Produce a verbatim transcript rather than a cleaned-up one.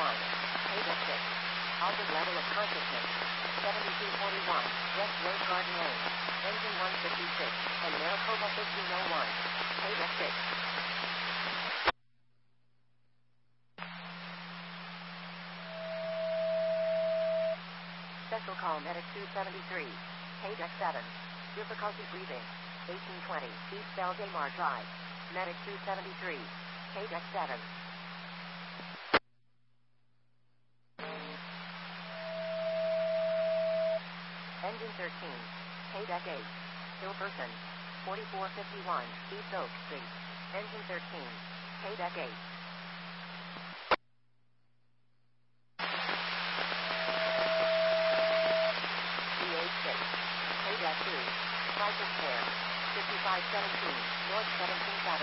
nine. Paydeck six. Albert level of consciousness. seventy-two forty-one. West Rose Garden Lane. Engine one fifty-six. And Maricopa fifteen oh one. Paydeck six. Special call Medic two seventy-three. Paydeck seven. Difficulty breathing. eighteen twenty. East Valdemar Drive. Medic two seventy-three. Paydeck seven. Engine thirteen. Paydeck eight. Hilperson. forty-four fifty-one. East Oak Street. Engine thirteen. Paydeck eight. D H six. Paydeck two. Cypress Fair. fifty-five seventeen. North seventeenth Avenue.